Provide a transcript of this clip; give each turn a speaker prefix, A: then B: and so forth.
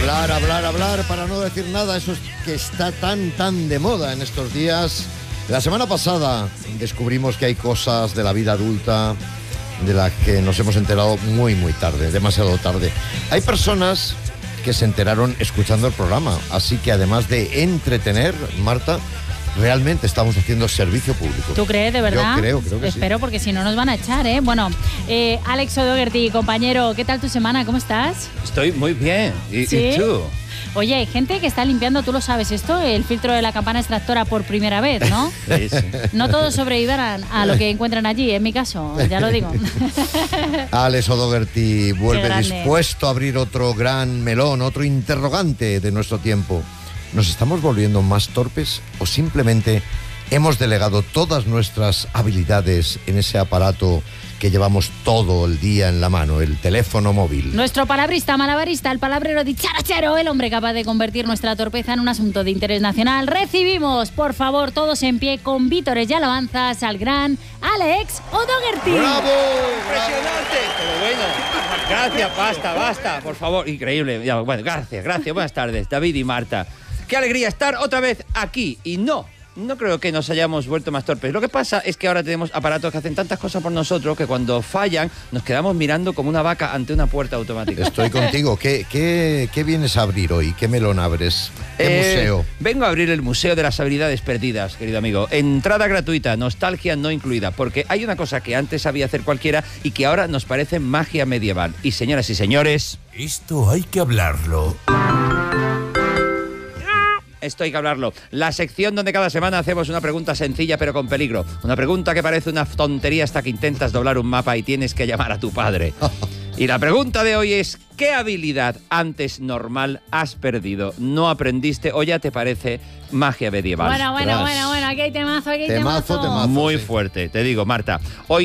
A: Hablar, para no decir nada, eso es que está tan de moda en estos días. La semana pasada descubrimos que hay cosas de la vida adulta de las que nos hemos enterado muy tarde, demasiado tarde. Hay personas que se enteraron escuchando el programa, así que además de entretener, Marta, realmente estamos haciendo servicio público.
B: ¿Tú crees, de verdad?
A: Yo creo que
B: Espero,
A: sí.
B: porque si no nos van a echar, ¿eh? Bueno, Alex O'Doherty, compañero, ¿qué tal tu semana? ¿Cómo estás?
C: Estoy muy bien.
B: ¿Sí?
C: ¿Y tú?
B: Oye, hay gente que está limpiando, tú lo sabes esto, el filtro de la campana extractora por primera vez, ¿no?
C: Sí.
B: No todos sobrevivirán a lo que encuentran allí, en mi caso, ya lo digo.
A: Alex O'Doherty vuelve
B: grande.
A: dispuesto a abrir otro gran melón, otro interrogante de nuestro tiempo. ¿Nos estamos volviendo más torpes o simplemente hemos delegado todas nuestras habilidades en ese aparato que llevamos todo el día en la mano, el teléfono móvil?
B: Nuestro palabrista, malabarista, el palabrero dicharachero, el hombre capaz de convertir nuestra torpeza en un asunto de interés nacional. Recibimos, por favor, todos en pie, con vítores y alabanzas, al gran Alex O'Doherty.
A: ¡Bravo!
C: Impresionante, pero bueno. Gracias, basta, por favor. Increíble. Ya, bueno, gracias. Buenas tardes, David y Marta. Qué alegría estar otra vez aquí. Y no creo que nos hayamos vuelto más torpes. Lo que pasa es que ahora tenemos aparatos que hacen tantas cosas por nosotros que cuando fallan nos quedamos mirando como una vaca ante una puerta automática.
A: Estoy contigo. ¿Qué vienes a abrir hoy? ¿Qué melón abres? ¿Qué museo?
C: Vengo a abrir el Museo de las Habilidades Perdidas, querido amigo. Entrada gratuita, nostalgia no incluida, porque hay una cosa que antes sabía hacer cualquiera y que ahora nos parece magia medieval. Y señoras y señores...
D: Esto hay que hablarlo.
C: Esto hay que hablarlo. La sección donde cada semana hacemos una pregunta sencilla pero con peligro. Una pregunta que parece una tontería hasta que intentas doblar un mapa y tienes que llamar a tu padre. Y la pregunta de hoy es: ¿qué habilidad antes normal has perdido, no aprendiste o ya te parece magia medieval?
B: Bueno, aquí hay temazo,
A: Temazo.
C: Muy
A: sí.
C: fuerte, te digo, Marta. Hoy